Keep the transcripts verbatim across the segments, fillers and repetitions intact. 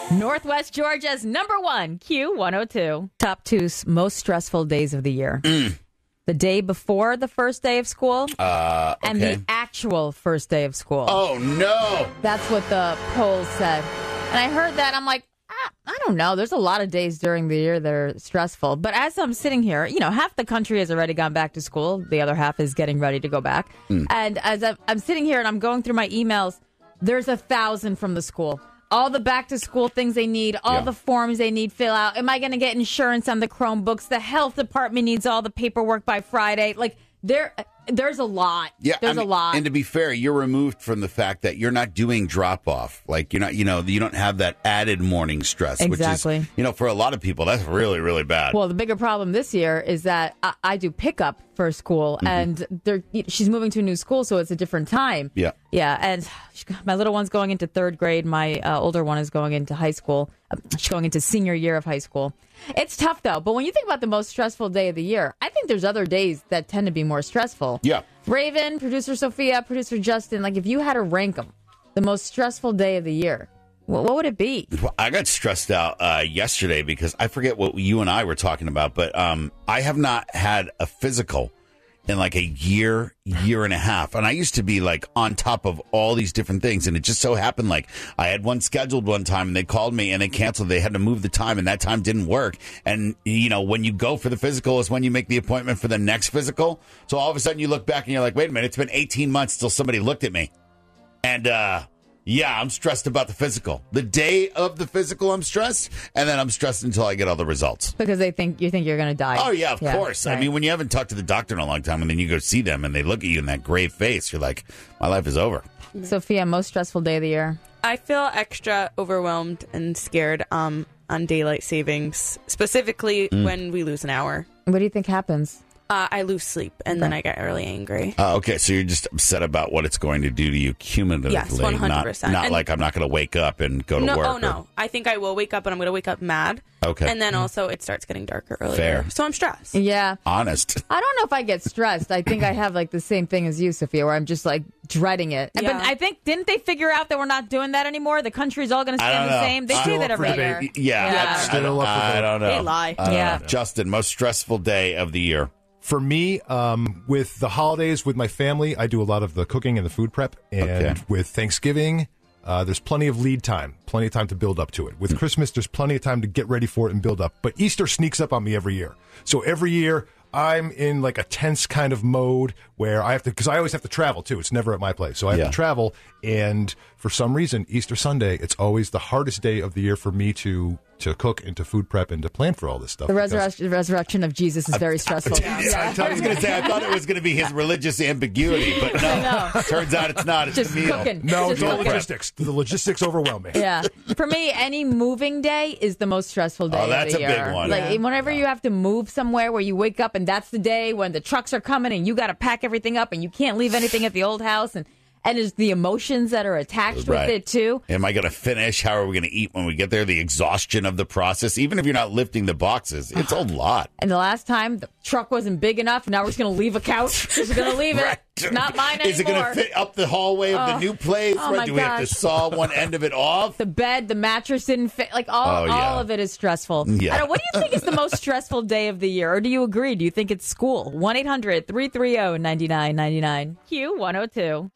Northwest Georgia's number one, Q one oh two. Top two s- most stressful days of the year. Mm. The day before the first day of school Uh, okay. and the actual first day of school. Oh, no. That's what the polls said. And I heard that. I'm like, ah, I don't know. There's a lot of days during the year that are stressful. But as I'm sitting here, you know, half the country has already gone back to school. The other half is getting ready to go back. Mm. And as I'm, I'm sitting here and I'm going through my emails, there's a thousand from the school. All the back-to-school things they need, all Yeah. the forms they need fill out. Am I going to get insurance on the Chromebooks? The health department needs all the paperwork by Friday. Like, there, there's a lot. Yeah, there's I mean, a lot. And to be fair, you're removed from the fact that you're not doing drop off. Like you're not, you know, you don't have that added morning stress. Exactly. Which is, you know, for a lot of people, that's really, really bad. Well, the bigger problem this year is that I, I do pickup for school, Mm-hmm. and they're, she's moving to a new school, so it's a different time. Yeah. Yeah, and she, my little one's going into third grade. My uh, older one is going into high school. Uh, She's going into senior year of high school. It's tough, though. But when you think about the most stressful day of the year, I think there's other days that tend to be more stressful. Yeah. Raven, producer Sophia, producer Justin, like if you had to rank them, the most stressful day of the year, what, what would it be? Well, I got stressed out uh, yesterday because I forget what you and I were talking about, but um, I have not had a physical in like a year, year and a half. And I used to be like on top of all these different things. And it just so happened like I had one scheduled one time and they called me and they canceled. They had to move the time and that time didn't work. And, you know, when you go for the physical is when you make the appointment for the next physical. So all of a sudden you look back and you're like, wait a minute, it's been eighteen months till somebody looked at me. And, uh, yeah, I'm stressed about the physical. The day of the physical, I'm stressed, and then I'm stressed until I get all the results. Because they think you think you're going to die. Oh, yeah, of course. I right. mean, when you haven't talked to the doctor in a long time, and then you go see them, and they look at you in that grave face, you're like, my life is over. Sophia, most stressful day of the year? I feel extra overwhelmed and scared um, on daylight savings, specifically Mm. when we lose an hour. What do you think happens? Uh, I lose sleep, and then I get really angry. Uh, okay, so you're just upset about what it's going to do to you cumulatively. Yes, one hundred not- percent. Not, And- like I'm not going to wake up and go to no, work. oh or- no. I think I will wake up, and I'm going to wake up mad. Okay. And then also it starts getting darker earlier. Fair. So I'm stressed. Yeah. Honest. I don't know if I get stressed. I think I have like the same thing as you, Sophia, where I'm just like dreading it. Yeah. But I think, didn't they figure out that we're not doing that anymore? The country's all going to I stay don't the know. same. They Still say up that for every debate. year. Yeah. Yeah. I, Still don't, up for I vote. don't know. They lie. I don't Yeah. know. Justin, most stressful day of the year. For me, um, with the holidays with my family, I do a lot of the cooking and the food prep. And Okay. with Thanksgiving, uh, there's plenty of lead time, plenty of time to build up to it. With Christmas, there's plenty of time to get ready for it and build up. But Easter sneaks up on me every year. So every year, I'm in like a tense kind of mode where I have to, because I always have to travel too. It's never at my place. So I have Yeah. to travel. And for some reason, Easter Sunday, it's always the hardest day of the year for me to to cook and to food prep and to plan for all this stuff. The because- resurrection, resurrection of Jesus is very stressful. Yeah, I was going to say, I thought it was going to be his religious ambiguity, but no. No. Turns out it's not. It's Just the meal. cooking. No, Just it's all cooking. logistics. The logistics overwhelm me. Yeah. For me, any moving day is the most stressful day Oh, that's of the a big year. one. Like Yeah. whenever you have to move somewhere where you wake up and that's the day when the trucks are coming and you got to pack everything up and you can't leave anything at the old house and and there's the emotions that are attached Right. with it too. Am I going to finish? How are we going to eat when we get there? The exhaustion of the process, even if you're not lifting the boxes, it's a lot. And the last time the truck wasn't big enough, now we're just going to leave a couch. Just going to leave it. Right. It's not mine anymore. Is it going to fit up the hallway of the Oh. new place? Oh, Right? my Do we have to gosh. saw one end of it off? The bed, the mattress didn't fit. Like all, Oh, yeah. all of it is stressful. Yeah. I don't, what do you think is the most stressful day of the year? Or do you agree? Do you think it's school? one eight hundred three three zero nine nine nine nine. Q one oh two.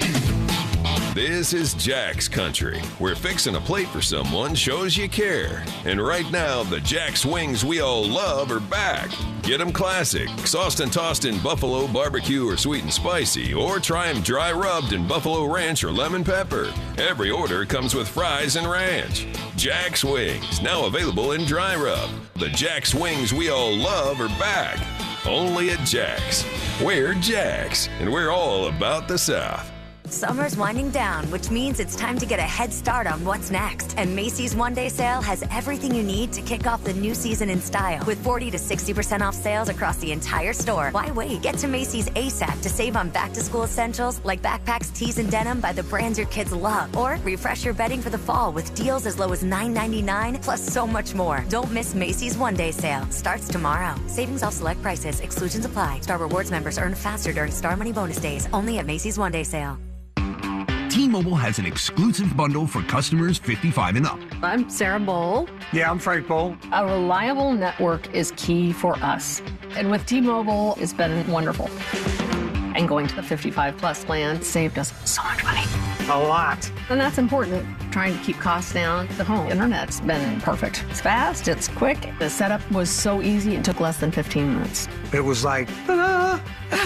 This is Jack's Country, where fixing a plate for someone shows you care. And right now, the Jack's wings we all love are back. Get them classic, sauced and tossed in buffalo, barbecue, or sweet and spicy, or try them dry rubbed in buffalo ranch or lemon pepper. Every order comes with fries and ranch. Jack's Wings, now available in dry rub. The Jack's wings we all love are back. Only at Jack's. We're Jack's, and we're all about the South. Summer's winding down, which means it's time to get a head start on what's next. And Macy's One Day Sale has everything you need to kick off the new season in style. With forty to sixty percent off sales across the entire store. Why wait? Get to Macy's ASAP to save on back-to-school essentials like backpacks, tees, and denim by the brands your kids love. Or refresh your bedding for the fall with deals as low as nine ninety-nine, plus so much more. Don't miss Macy's One Day Sale. Starts tomorrow. Savings off select prices. Exclusions apply. Star Rewards members earn faster during Star Money bonus days. Only at Macy's One Day Sale. T-Mobile has an exclusive bundle for customers fifty-five and up. I'm Sarah Bowl. Yeah, I'm Frank Bowl. A reliable network is key for us. And with T-Mobile, it's been wonderful. And going to the fifty-five plus plan saved us so much money. A lot. And that's important. Trying to keep costs down. The home internet's been perfect. It's fast, it's quick. The setup was so easy, it took less than fifteen minutes. It was like, ta-da!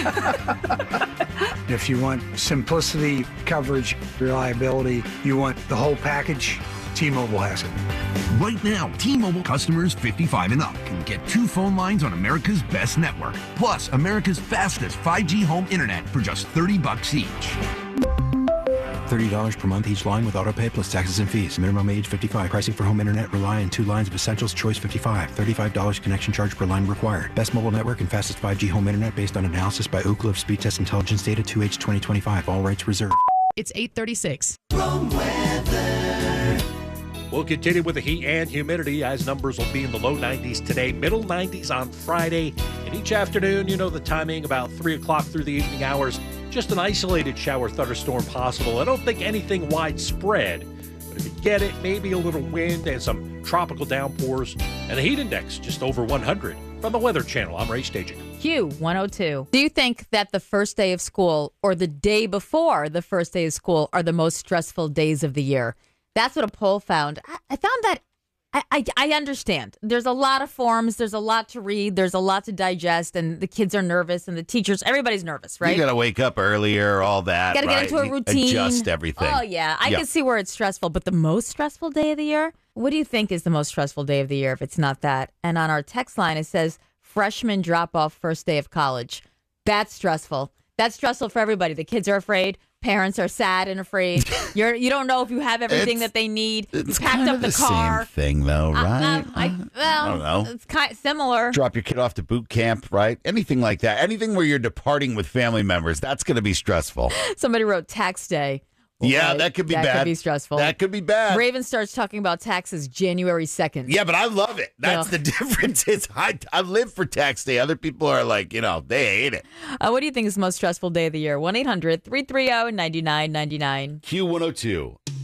If you want simplicity, coverage, reliability, you want the whole package, T-Mobile has it. Right now, T-Mobile customers fifty-five and up can get two phone lines on America's best network, plus America's fastest five G home internet for just thirty bucks each. thirty dollars per month each line with autopay plus taxes and fees. Minimum age fifty-five. Pricing for home internet rely on two lines of Essentials Choice fifty-five. thirty-five dollars connection charge per line required. Best mobile network and fastest five G home internet based on analysis by Ookla of Speed Test Intelligence Data two H twenty twenty-five. All rights reserved. It's eight thirty-six. We'll continue with the heat and humidity as numbers will be in the low nineties today, middle nineties on Friday. And each afternoon, you know the timing, about three o'clock through the evening hours, just an isolated shower thunderstorm possible. I don't think anything widespread, but if you get it, maybe a little wind and some tropical downpours. And the heat index just over one hundred. From the Weather Channel, I'm Ray Staging. Q one oh two. Do you think that the first day of school or the day before the first day of school are the most stressful days of the year? That's what a poll found. I, I found that I, I, I understand. There's a lot of forms. There's a lot to read. There's a lot to digest. And the kids are nervous and the teachers, everybody's nervous, right? You got to wake up earlier, all that. Got to right? get into a routine. Adjust everything. Oh, yeah. I yeah. can see where it's stressful. But the most stressful day of the year? What do you think is the most stressful day of the year if it's not that? And on our text line, it says freshman drop off first day of college. That's stressful. That's stressful for everybody. The kids are afraid. Parents are sad and afraid. You're you don't know if you have everything it's, that they need. You It's packed kind up of the, the car. same thing, though, right? Uh, um, I, well, I don't know. It's kind of similar. Drop your kid off to boot camp, right? Anything like that. Anything where you're departing with family members, that's going to be stressful. Somebody wrote tax day. Yeah, Okay, that could be that bad. That could be stressful. That could be bad. Raven starts talking about taxes January second. Yeah, but I love it. That's Ugh. the difference. It's I, I live for tax day. Other people are like, you know, they hate it. Uh, what do you think is the most stressful day of the year? one eight hundred three three zero nine nine nine nine. Q one oh two.